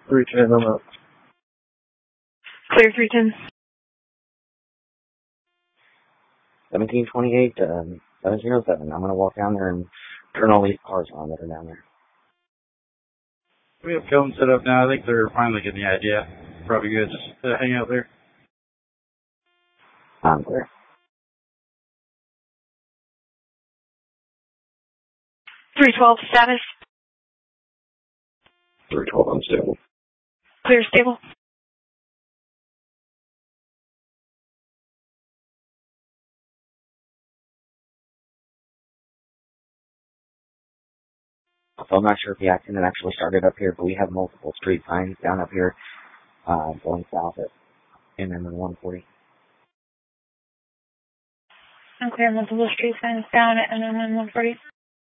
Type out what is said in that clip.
310, I'm up. Clear 310. 1728, 707. I'm going to walk down there and turn all these cars on that are down there. We have film set up now. I think they're finally getting the idea. Probably good. Just hang out there. I'm clear. 312 status. 312, I'm stable. Clear stable. So I'm not sure if the accident actually started up here, but we have multiple street signs down up here going south at NM 140. I'm clear multiple street signs down at NM 140.